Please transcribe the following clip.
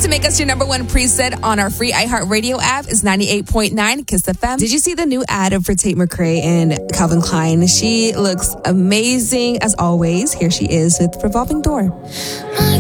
to make us your number one preset on our free iHeartRadio app is 98.9 Kiss FM. Did you see the new ad for Tate McRae and Calvin Klein? She looks amazing as always. Here she is with Revolving Door. My